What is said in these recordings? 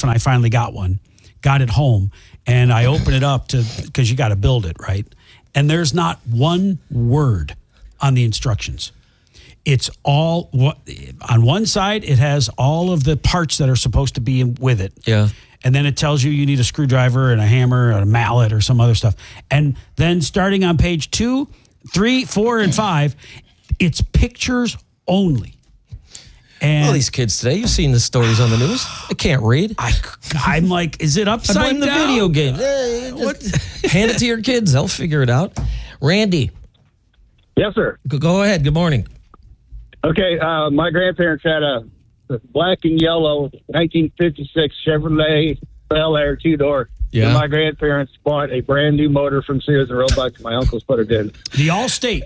wife and I finally got one, got it home, and I open it up because you got to build it, right? And there's not one word on the instructions. It's all on one side. It has all of the parts that are supposed to be with it. Yeah. And then it tells you need a screwdriver and a hammer and a mallet or some other stuff. And then starting on page 2, 3, 4, and 5, it's pictures only. And Well, these kids today, you've seen the stories on the news. They can't read. I'm like, is it upside I blame the down? video game. Just hand it to your kids. They'll figure it out. Randy, Yes, sir. go ahead. Good morning. Okay, my grandparents had a black and yellow 1956 Chevrolet Bel Air 2-door. Yeah. And my grandparents bought a brand new motor from Sears and Roebuck. My uncles put it in. The Allstate.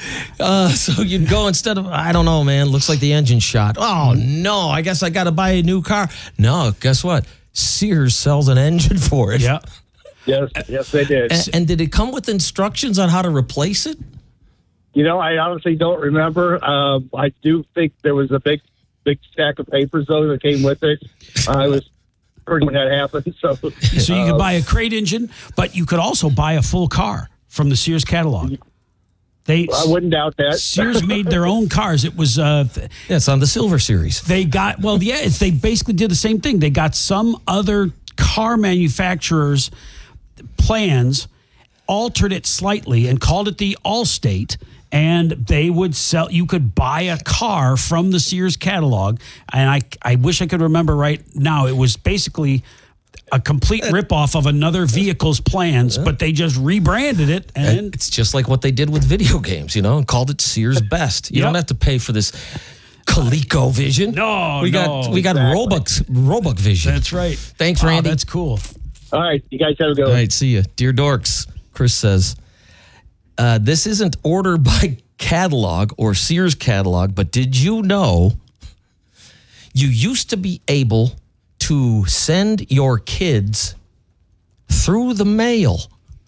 So you'd go instead of, I don't know, man, looks like the engine shot. Oh, no, I guess I got to buy a new car. No, guess what? Sears sells an engine for it. Yeah. Yes, they did. And did it come with instructions on how to replace it? You know, I honestly don't remember. I do think there was a big stack of papers, though, that came with it. I was heard when that happened. So you could buy a crate engine, but you could also buy a full car from the Sears catalog. I wouldn't doubt that. Sears made their own cars. It was It's on the Silver Series. they basically did the same thing. They got some other car manufacturer's plans, altered it slightly, and called it the Allstate. And they would sell. You could buy a car from the Sears catalog, and I wish I could remember right now. It was basically a complete ripoff of another vehicle's plans, but they just rebranded it, and It's just like what they did with video games, and called it Sears Best. You Yep. don't have to pay for this ColecoVision. No, we got Roebuck Vision. that's right. Thanks, Randy. That's cool. All right, you guys have a good All one. right, see you. Dear Dorks, Chris says, this isn't order by catalog or Sears catalog, but did you know you used to be able to send your kids through the mail?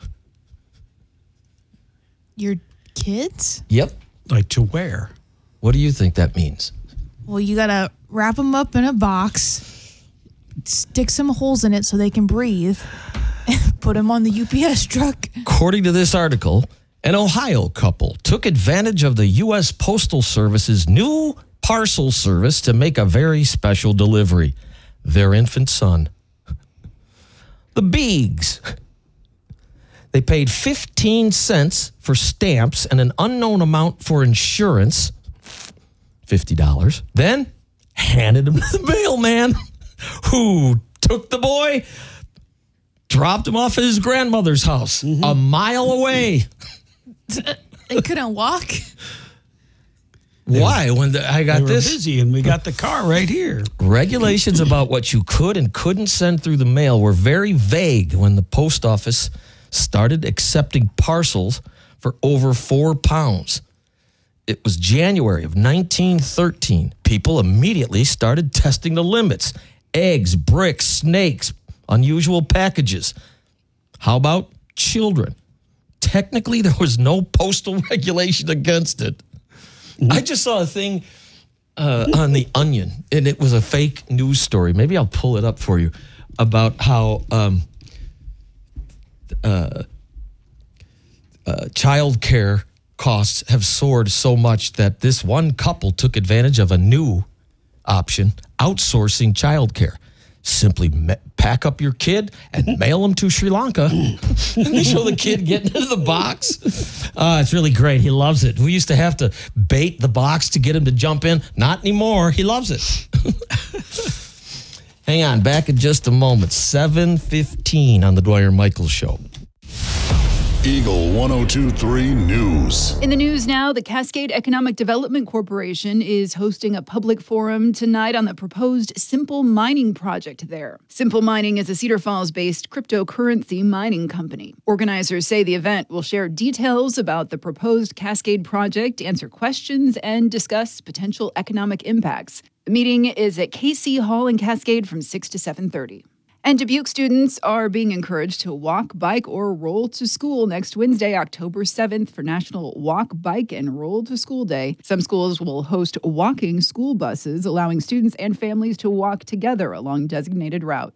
Your kids? Yep. Like to where? What do you think that means? Well, you got to wrap them up in a box, stick some holes in it so they can breathe, and put them on the UPS truck. According to this article, an Ohio couple took advantage of the U.S. Postal Service's new parcel service to make a very special delivery. Their infant son. The Beegs. They paid 15 cents for stamps and an unknown amount for insurance, $50. Then handed him to the mailman, who took the boy, dropped him off at his grandmother's house, a mile away. They couldn't walk. Why? I got They were this. busy, and we got the car right here. Regulations about what you could and couldn't send through the mail were very vague when the post office started accepting parcels for over 4 pounds. It was January of 1913. People immediately started testing the limits. Eggs, bricks, snakes, unusual packages. How about children? Technically, there was no postal regulation against it. I just saw a thing on The Onion, and it was a fake news story. Maybe I'll pull it up for you, about how child care costs have soared so much that this one couple took advantage of a new option, outsourcing child care. Simply pack up your kid and mail him to Sri Lanka. And they show the kid getting into the box. It's really great. He loves it. We used to have to bait the box to get him to jump in. Not anymore. He loves it. Hang on. Back in just a moment. 7:15 on the Dwyer Michaels Show. Eagle 102.3 News. In the news now, the Cascade Economic Development Corporation is hosting a public forum tonight on the proposed Simple Mining project there. Simple Mining is a Cedar Falls-based cryptocurrency mining company. Organizers say the event will share details about the proposed Cascade project, answer questions, and discuss potential economic impacts. The meeting is at KC Hall in Cascade from 6 to 7:30. And Dubuque students are being encouraged to walk, bike, or roll to school next Wednesday, October 7th for National Walk, Bike, and Roll to School Day. Some schools will host walking school buses, allowing students and families to walk together along designated routes.